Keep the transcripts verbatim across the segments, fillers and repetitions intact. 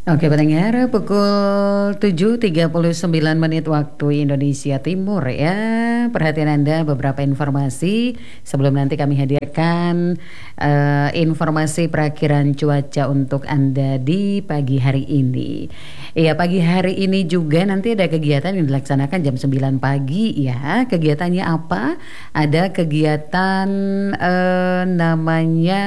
Oke pendengar, pukul tujuh tiga puluh sembilan menit waktu Indonesia Timur ya. Perhatian Anda beberapa informasi sebelum nanti kami hadirkan uh, informasi perakhiran cuaca untuk Anda di pagi hari ini. Iya, pagi hari ini juga nanti ada kegiatan yang dilaksanakan jam sembilan pagi ya. Kegiatannya apa? Ada kegiatan uh, namanya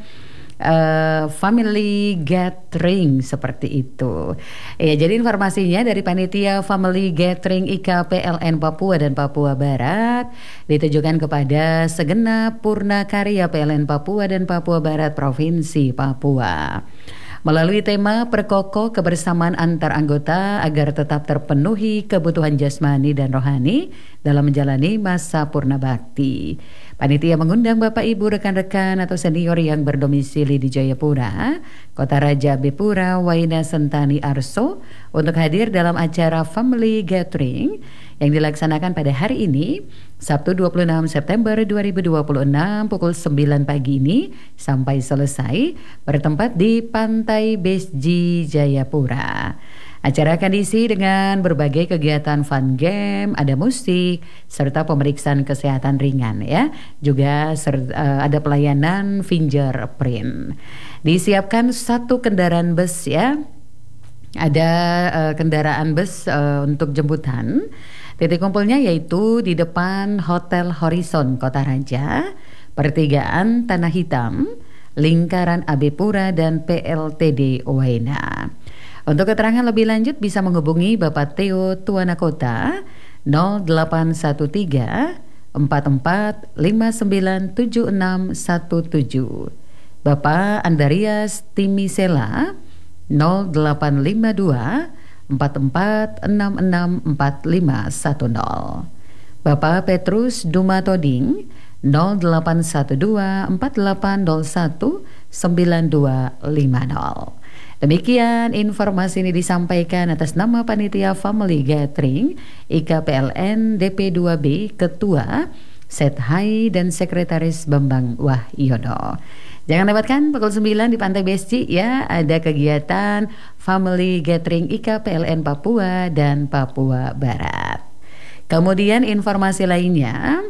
Uh, family gathering seperti itu. Ya, jadi informasinya dari panitia Family Gathering I K P L N Papua dan Papua Barat ditujukan kepada segenap purna karya P L N Papua dan Papua Barat Provinsi Papua. Melalui tema perkokoh kebersamaan antar anggota agar tetap terpenuhi kebutuhan jasmani dan rohani dalam menjalani masa purna bakti. Panitia mengundang Bapak Ibu rekan-rekan atau senior yang berdomisili di Jayapura, Kota Raja Bipura, Waina Sentani Arso untuk hadir dalam acara Family Gathering yang dilaksanakan pada hari ini, Sabtu dua puluh enam September dua ribu dua puluh enam pukul sembilan pagi ini sampai selesai bertempat di Pantai Besji Jayapura. Acara akan diisi dengan berbagai kegiatan fun game, ada musik, serta pemeriksaan kesehatan ringan ya. Juga ser, uh, ada pelayanan fingerprint. Disiapkan satu kendaraan bus ya. Ada uh, kendaraan bus uh, untuk jemputan. Titik kumpulnya yaitu di depan Hotel Horizon Kota Raja, Pertigaan Tanah Hitam, Lingkaran Abipura dan P L T D Waina. Untuk keterangan lebih lanjut bisa menghubungi Bapak Theo Tuanakota nol delapan satu tiga empat empat lima sembilan tujuh enam satu tujuh, Bapak Andarias Timisela nol delapan lima dua empat empat enam enam empat lima satu nol, Bapak Petrus Dumatoding nol delapan satu dua empat delapan nol satu sembilan dua lima nol. Demikian informasi ini disampaikan atas nama Panitia Family Gathering I K P L N D P dua B Ketua Sethai dan Sekretaris Bambang Wahyono. Jangan lewatkan pukul sembilan di Pantai Besji ya, ada kegiatan Family Gathering I K P L N Papua dan Papua Barat. Kemudian informasi lainnya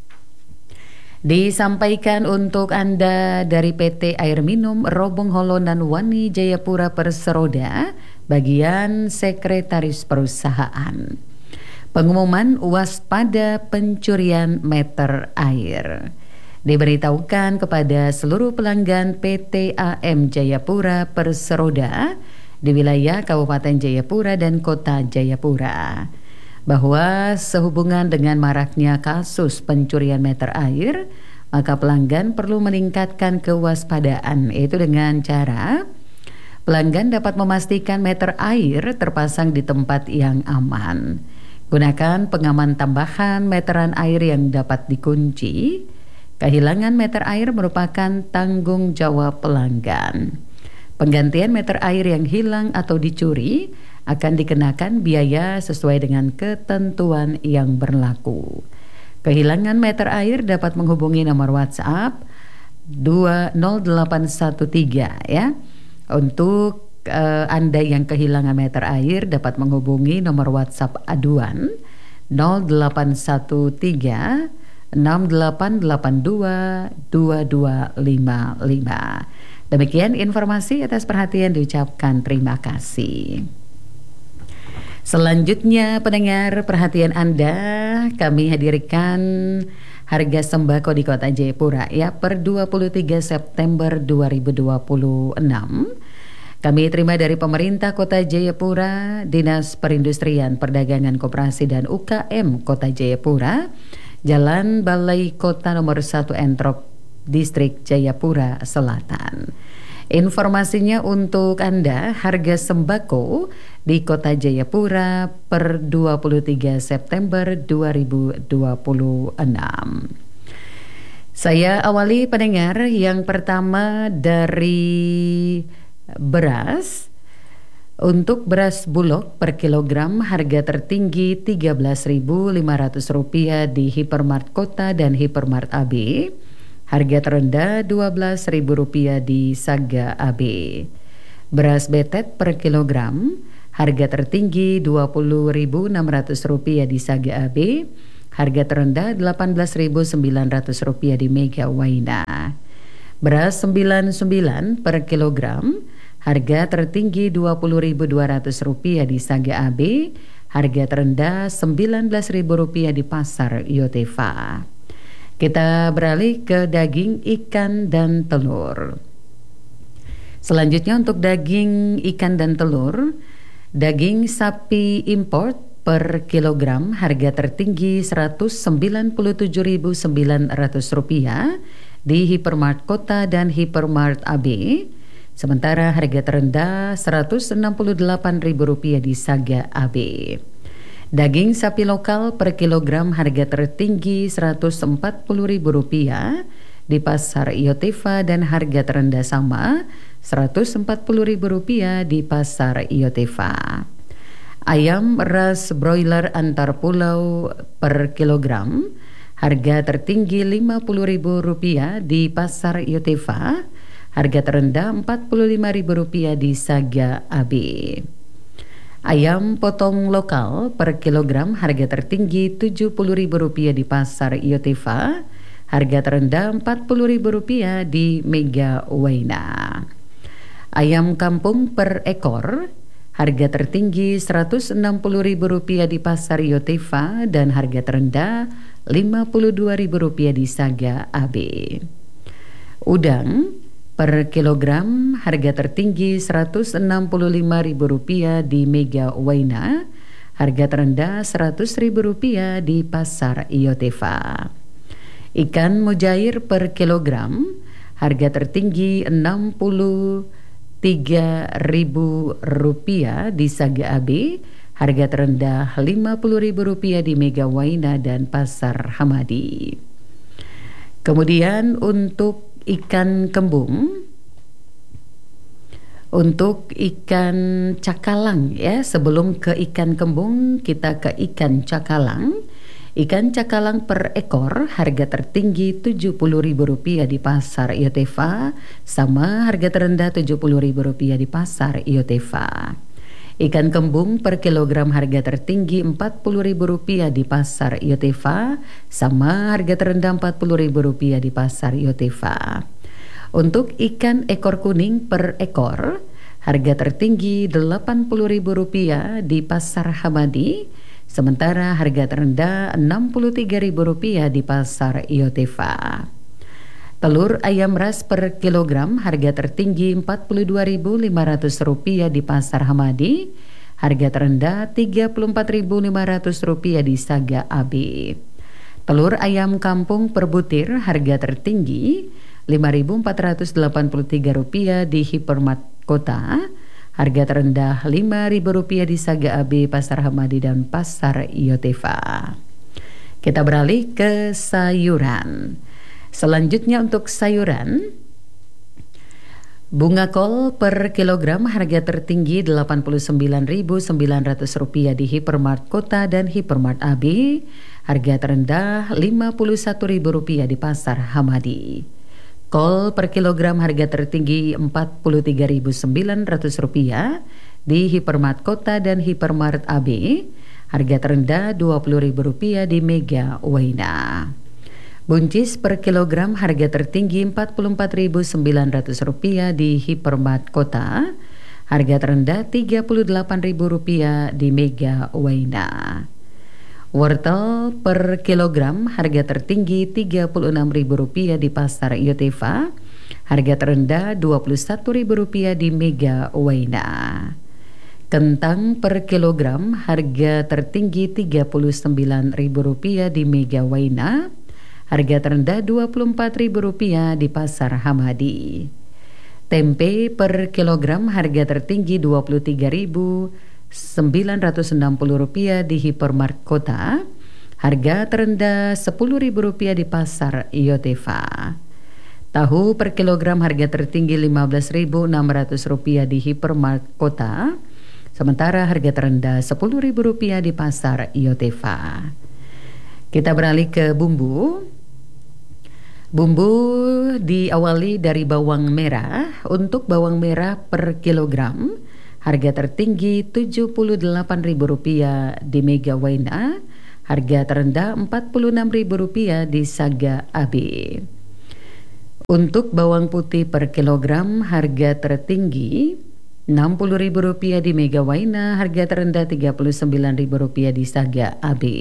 disampaikan untuk Anda dari P T Air Minum Robong Holonan Wani Jayapura Perseroda, bagian sekretaris perusahaan. Pengumuman waspada pencurian meter air diberitahukan kepada seluruh pelanggan P T A M Jayapura Perseroda di wilayah Kabupaten Jayapura dan Kota Jayapura bahwa sehubungan dengan maraknya kasus pencurian meter air, maka pelanggan perlu meningkatkan kewaspadaan, yaitu dengan cara pelanggan dapat memastikan meter air terpasang di tempat yang aman. Gunakan pengaman tambahan meteran air yang dapat dikunci. Kehilangan meter air merupakan tanggung jawab pelanggan. Penggantian meter air yang hilang atau dicuri akan dikenakan biaya sesuai dengan ketentuan yang berlaku. Kehilangan meter air dapat menghubungi nomor WhatsApp dua nol delapan satu tiga ya. Untuk uh, Anda yang kehilangan meter air dapat menghubungi nomor WhatsApp aduan nol delapan satu tiga enam delapan delapan dua dua dua lima lima. Demikian informasi, atas perhatian diucapkan terima kasih. Selanjutnya pendengar, perhatian Anda, kami hadirkan harga sembako di Kota Jayapura ya per dua puluh tiga September dua ribu dua puluh enam. Kami terima dari pemerintah Kota Jayapura, Dinas Perindustrian, Perdagangan, Koperasi dan U K M Kota Jayapura, Jalan Balai Kota nomor satu Entrop, Distrik Jayapura Selatan. Informasinya untuk Anda, harga sembako di Kota Jayapura per dua puluh tiga September dua ribu dua puluh enam. Saya awali pendengar, yang pertama dari beras. Untuk beras bulog per kilogram harga tertinggi tiga belas ribu lima ratus rupiah di Hypermart Kota dan Hypermart A B. Harga terendah dua belas ribu rupiah di Saga A B. Beras betet per kilogram, harga tertinggi dua puluh ribu enam ratus rupiah di Saga A B, harga terendah delapan belas ribu sembilan ratus rupiah di Mega Waina. Beras sembilan puluh sembilan per kilogram, harga tertinggi dua puluh ribu dua ratus rupiah di Saga A B, harga terendah sembilan belas ribu rupiah di Pasar Yotefa. Kita beralih ke daging ikan dan telur. Selanjutnya untuk daging ikan dan telur, daging sapi import per kilogram harga tertinggi seratus sembilan puluh tujuh ribu sembilan ratus rupiah di Hypermart Kota dan Hypermart A B, sementara harga terendah seratus enam puluh delapan ribu rupiah di Saga A B. Daging sapi lokal per kilogram harga tertinggi seratus empat puluh ribu rupiah di Pasar Yotefa dan harga terendah sama seratus empat puluh ribu rupiah di Pasar Yotefa. Ayam ras broiler antar pulau per kilogram harga tertinggi lima puluh ribu rupiah di Pasar Yotefa, harga terendah empat puluh lima ribu rupiah di Saga A B. Ayam potong lokal per kilogram harga tertinggi tujuh puluh ribu rupiah di Pasar Yotefa, harga terendah empat puluh ribu rupiah di Mega Waina. Ayam kampung per ekor harga tertinggi seratus enam puluh ribu rupiah di Pasar Yotefa dan harga terendah lima puluh dua ribu rupiah di Saga A B. Udang per kilogram harga tertinggi seratus enam puluh lima ribu rupiah di Mega Waina, harga terendah seratus ribu rupiah di Pasar Yotefa. Ikan mujair per kilogram harga tertinggi enam puluh tiga ribu rupiah di Saga A B, harga terendah lima puluh ribu rupiah di Mega Waina dan Pasar Hamadi. Kemudian untuk ikan kembung, untuk ikan cakalang ya, sebelum ke ikan kembung kita ke ikan cakalang. Ikan cakalang per ekor harga tertinggi tujuh puluh ribu rupiah di Pasar Yotefa, sama harga terendah tujuh puluh ribu rupiah di Pasar Yotefa. Ikan kembung per kilogram harga tertinggi empat puluh ribu rupiah di Pasar Yotefa, sama harga terendah empat puluh ribu rupiah di Pasar Yotefa. Untuk ikan ekor kuning per ekor harga tertinggi delapan puluh ribu rupiah di Pasar Hamadi, sementara harga terendah enam puluh tiga ribu rupiah di Pasar Yotefa. Telur ayam ras per kilogram harga tertinggi empat puluh dua ribu lima ratus rupiah di Pasar Hamadi, harga terendah tiga puluh empat ribu lima ratus rupiah di Saga A B. Telur ayam kampung per butir harga tertinggi lima ribu empat ratus delapan puluh tiga rupiah di Hypermart Kota, harga terendah lima ribu rupiah di Saga A B, Pasar Hamadi dan Pasar Yotefa. Kita beralih ke sayuran. Selanjutnya untuk sayuran, bunga kol per kilogram harga tertinggi delapan puluh sembilan ribu sembilan ratus rupiah di Hypermart Kota dan Hypermart A B, harga terendah lima puluh satu ribu rupiah di Pasar Hamadi. Kol per kilogram harga tertinggi empat puluh tiga ribu sembilan ratus rupiah di Hypermart Kota dan Hypermart A B, harga terendah dua puluh ribu rupiah di Mega Waina. Buncis per kilogram harga tertinggi empat puluh empat ribu sembilan ratus rupiah di Hypermart Kota, harga terendah tiga puluh delapan ribu rupiah di Mega Waina. Wortel per kilogram harga tertinggi tiga puluh enam ribu rupiah di Pasar Yotefa, harga terendah dua puluh satu ribu rupiah di Mega Waina. Kentang per kilogram harga tertinggi tiga puluh sembilan ribu rupiah di Mega Waina, harga terendah dua puluh empat ribu rupiah di Pasar Hamadi. Tempe per kilogram harga tertinggi dua puluh tiga ribu sembilan ratus enam puluh rupiah di Hypermart Kota, harga terendah sepuluh ribu rupiah di Pasar Yotefa. Tahu per kilogram harga tertinggi lima belas ribu enam ratus rupiah di Hypermart Kota, sementara harga terendah sepuluh ribu rupiah di Pasar Yotefa. Kita beralih ke bumbu. Bumbu diawali dari bawang merah. Untuk bawang merah per kilogram, harga tertinggi tujuh puluh delapan ribu rupiah di Mega Waina, harga terendah empat puluh enam ribu rupiah di Saga A B. Untuk bawang putih per kilogram, harga tertinggi enam puluh ribu rupiah di Mega Waina, harga terendah tiga puluh sembilan ribu rupiah di Saga A B.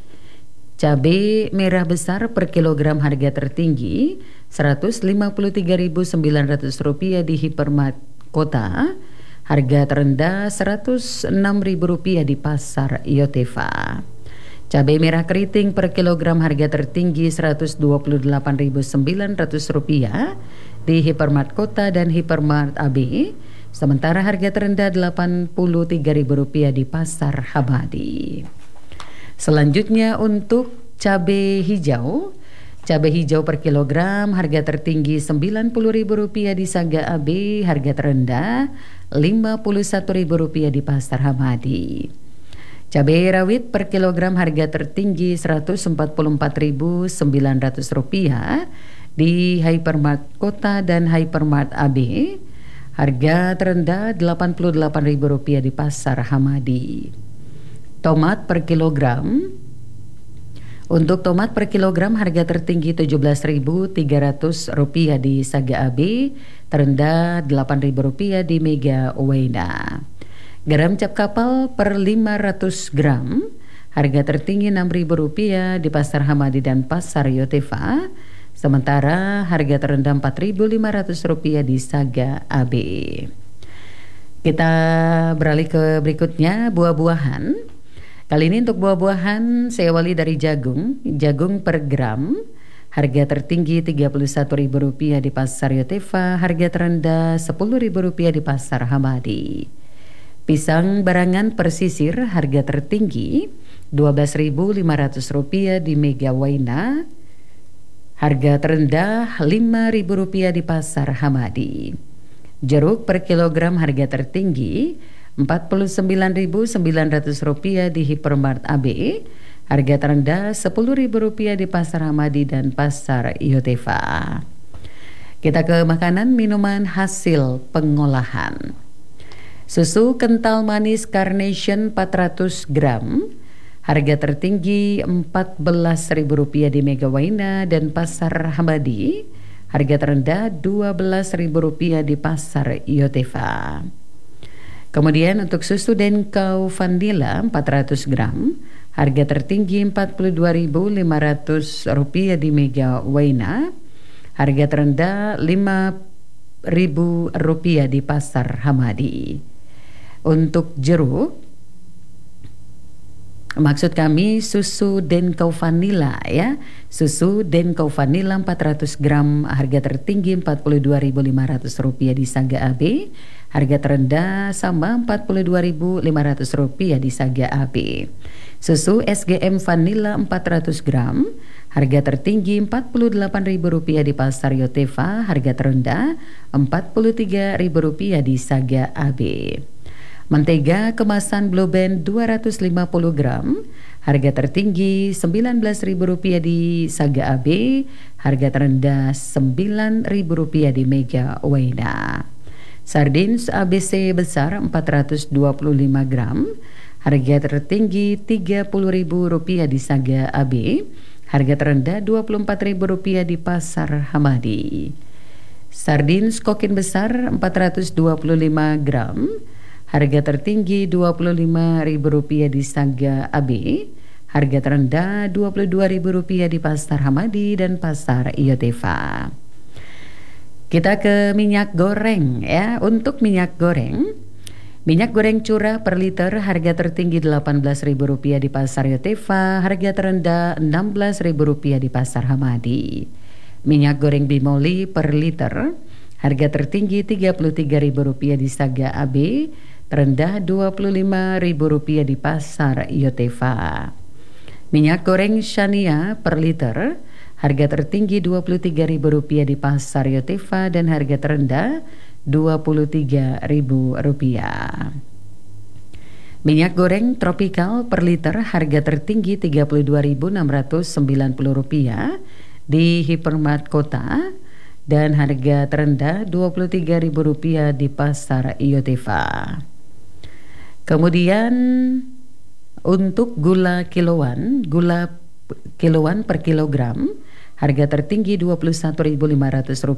Cabai merah besar per kilogram harga tertinggi seratus lima puluh tiga ribu sembilan ratus rupiah di Hypermart Kota, harga terendah seratus enam ribu rupiah di Pasar Yotefa. Cabai merah keriting per kilogram harga tertinggi seratus dua puluh delapan ribu sembilan ratus rupiah di Hypermart Kota dan Hypermart A B, sementara harga terendah delapan puluh tiga ribu rupiah di Pasar Hamadi. Selanjutnya untuk cabai hijau. Cabai hijau per kilogram harga tertinggi sembilan puluh ribu rupiah di Saga A B, harga terendah lima puluh satu ribu rupiah di Pasar Hamadi. Cabai rawit per kilogram harga tertinggi seratus empat puluh empat ribu sembilan ratus rupiah di Hypermart Kota dan Hypermart A B, harga terendah delapan puluh delapan ribu rupiah di Pasar Hamadi. Tomat per kilogram. Untuk tomat per kilogram harga tertinggi tujuh belas ribu tiga ratus rupiah di Saga A B, terendah delapan ribu rupiah di Mega Waina. Garam cap kapal per lima ratus gram, harga tertinggi enam ribu rupiah di Pasar Hamadi dan Pasar Yotefa, sementara harga terendah empat ribu lima ratus rupiah di Saga A B. Kita beralih ke berikutnya, buah-buahan. Kali ini untuk buah-buahan saya awali dari jagung. Jagung per gram harga tertinggi tiga puluh satu ribu rupiah di Pasar Yotefa, harga terendah sepuluh ribu rupiah di Pasar Hamadi. Pisang barangan persisir harga tertinggi dua belas ribu lima ratus rupiah di Mega Waina, harga terendah lima ribu rupiah di Pasar Hamadi. Jeruk per kilogram harga tertinggi empat puluh sembilan ribu sembilan ratus rupiah di Hypermart A B, harga terendah sepuluh ribu rupiah di Pasar Hamadi dan Pasar Yotefa. Kita ke makanan minuman hasil pengolahan. Susu kental manis Carnation empat ratus gram, harga tertinggi empat belas ribu rupiah di Mega Waina dan Pasar Hamadi, harga terendah dua belas ribu rupiah di Pasar Yotefa. Kemudian untuk susu Denkau Vanilla empat ratus gram, harga tertinggi empat puluh dua ribu lima ratus rupiah di Mega Waina, harga terendah lima ribu rupiah di Pasar Hamadi. Untuk jeruk, maksud kami susu Denkau Vanilla ya. Susu Denkau Vanilla empat ratus gram, harga tertinggi empat puluh dua ribu lima ratus rupiah di Saga A B, harga terendah sama empat puluh dua ribu lima ratus rupiah di Saga A B. Susu S G M Vanilla empat ratus gram, harga tertinggi empat puluh delapan ribu rupiah di Pasar Yotefa, harga terendah empat puluh tiga ribu rupiah di Saga A B. Mentega kemasan Blue Band dua ratus lima puluh gram, harga tertinggi sembilan belas ribu rupiah di Saga A B, harga terendah sembilan ribu rupiah di Mega Waina. Sardins A B C besar empat ratus dua puluh lima gram, harga tertinggi tiga puluh ribu rupiah di Saga A B, harga terendah dua puluh empat ribu rupiah di Pasar Hamadi. Sardins kokin besar empat ratus dua puluh lima gram, harga tertinggi dua puluh lima ribu rupiah di Saga A B, harga terendah dua puluh dua ribu rupiah di Pasar Hamadi dan Pasar Yotefa. Kita ke minyak goreng ya. Untuk minyak goreng, minyak goreng curah per liter harga tertinggi delapan belas ribu rupiah di Pasar Yotefa, harga terendah enam belas ribu rupiah di Pasar Hamadi. Minyak goreng Bimoli per liter harga tertinggi tiga puluh tiga ribu rupiah di Saga A B, terendah dua puluh lima ribu rupiah di Pasar Yotefa. Minyak goreng Shania per liter harga tertinggi dua puluh tiga ribu rupiah di Pasar Yotefa dan harga terendah dua puluh tiga ribu rupiah. Minyak goreng Tropical per liter harga tertinggi tiga puluh dua ribu enam ratus sembilan puluh rupiah di Hypermart Kota dan harga terendah dua puluh tiga ribu rupiah di Pasar Iotefa. Kemudian untuk gula kiloan, gula kiloan per kilogram harga tertinggi dua puluh satu ribu lima ratus rupiah